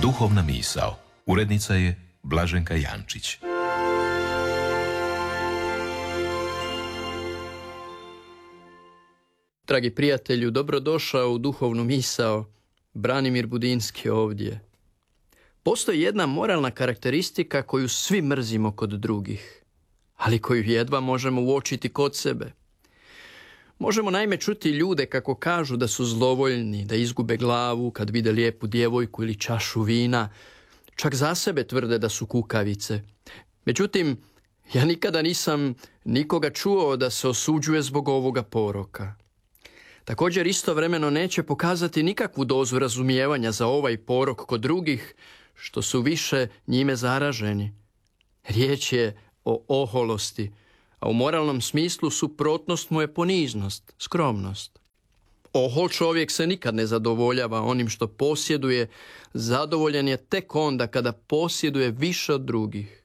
Duhovna misao. Urednica je Blaženka Jančić. Dragi prijatelju, dobrodošao u Duhovnu misao. Branimir Budinski ovdje. Postoji jedna moralna karakteristika koju svi mrzimo kod drugih, ali koju jedva možemo uočiti kod sebe. Možemo naime čuti ljude kako kažu da su zlovoljni, da izgube glavu kad vide lijepu djevojku ili čašu vina. Čak za sebe tvrde da su kukavice. Međutim, ja nikada nisam nikoga čuo da se osuđuje zbog ovoga poroka. Također istovremeno neće pokazati nikakvu dozu razumijevanja za ovaj porok kod drugih, što su više njime zaraženi. Riječ je o oholosti, a u moralnom smislu suprotnost mu je poniznost, skromnost. Ohol čovjek se nikad ne zadovoljava onim što posjeduje, zadovoljan je tek onda kada posjeduje više od drugih.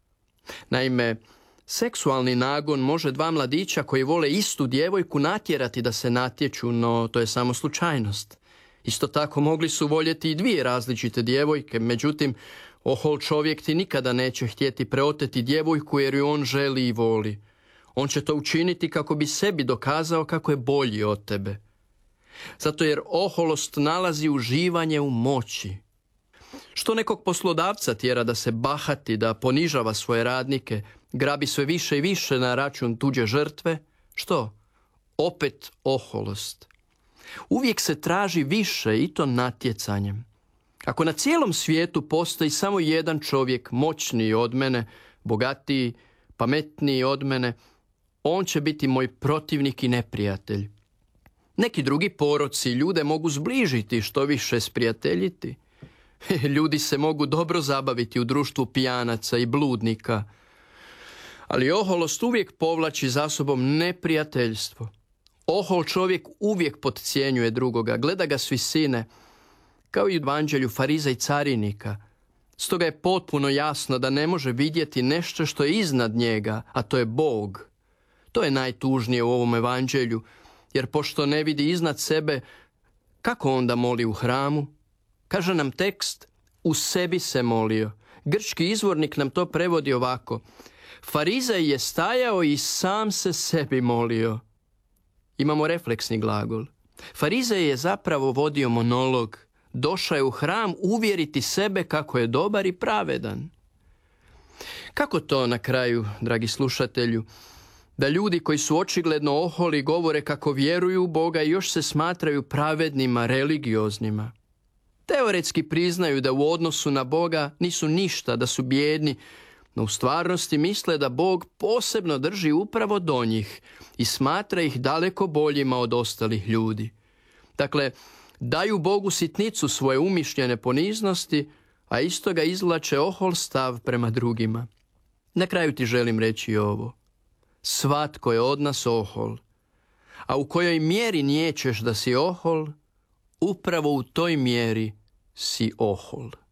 Naime, seksualni nagon može dva mladića koji vole istu djevojku natjerati da se natječu, no to je samo slučajnost. Isto tako mogli su voljeti i dvije različite djevojke, međutim, ohol čovjek ti nikada neće htjeti preoteti djevojku jer ju on želi i voli. On će to učiniti kako bi sebi dokazao kako je bolji od tebe. Zato jer oholost nalazi uživanje u moći. Što nekog poslodavca tjera da se bahati, da ponižava svoje radnike, grabi sve više i više na račun tuđe žrtve? Što? Opet oholost. Uvijek se traži više i to natjecanjem. Ako na cijelom svijetu postoji samo jedan čovjek moćniji od mene, bogatiji, pametniji od mene, on će biti moj protivnik i neprijatelj. Neki drugi poroci ljude mogu zbližiti, što više sprijateljiti. Ljudi se mogu dobro zabaviti u društvu pijanaca i bludnika, ali oholost uvijek povlači za sobom neprijateljstvo. Ohol čovjek uvijek podcjenjuje drugoga, gleda ga s visine, kao i u evanđelju Fariza i carinika. Stoga je potpuno jasno da ne može vidjeti nešto što je iznad njega, a to je Bog. To je najtužnije u ovom evanđelju, jer pošto ne vidi iznad sebe, kako onda moli u hramu? Kaže nam tekst, u sebi se molio. Grčki izvornik nam to prevodi ovako. Farizej je stajao i sam se sebi molio. Imamo refleksni glagol. Farizej je zapravo vodio monolog. Došao je u hram uvjeriti sebe kako je dobar i pravedan. Kako to na kraju, dragi slušatelju, da ljudi koji su očigledno oholi govore kako vjeruju u Boga i još se smatraju pravednima, religioznima? Teoretski priznaju da u odnosu na Boga nisu ništa, da su bijedni, no u stvarnosti misle da Bog posebno drži upravo do njih i smatra ih daleko boljima od ostalih ljudi. Dakle, daju Bogu sitnicu svoje umišljene poniznosti, a isto ga izvlače ohol stav prema drugima. Na kraju ti želim reći ovo. Svatko je od nas ohol, a u kojoj mjeri niječeš da si ohol, upravo u toj mjeri si ohol.